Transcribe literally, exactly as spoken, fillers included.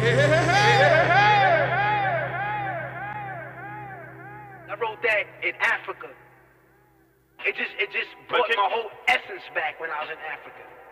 I wrote that in Africa. It just, it just brought my whole essence back when I was in Africa.